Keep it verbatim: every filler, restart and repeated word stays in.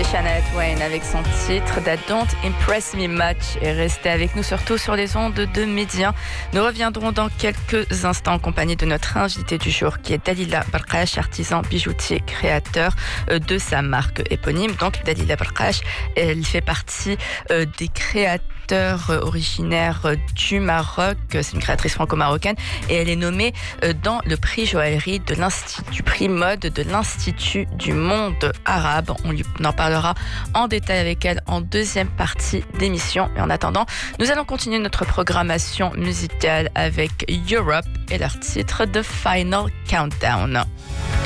Shania Twain avec son titre That Don't Impress Me Much et restez avec nous surtout sur les ondes de Média. Nous reviendrons dans quelques instants en compagnie de notre invité du jour qui est Dalila Barkash, artisan bijoutier créateur de sa marque éponyme. Donc Dalila Barkash, elle fait partie des créateurs originaires du Maroc. C'est une créatrice franco-marocaine et elle est nommée dans le prix joaillerie de l'Institut, du prix mode de l'Institut du monde arabe. On lui en parlera en détail avec elle en deuxième partie d'émission. Et en attendant, nous allons continuer notre programmation musicale avec Europe et leur titre The Final Countdown.